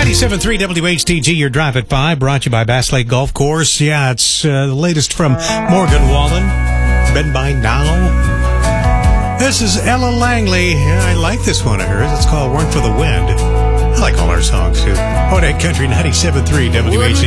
97.3 WHTG, your Drive at 5, brought to you by Bass Lake Golf Course. Yeah, it's the latest from Morgan Wallen. Been by now. This is Ella Langley. Yeah, I like this one of hers. It's called Weren't for the Wind. I like all our songs, too. Hot Country 97.3 WHTG.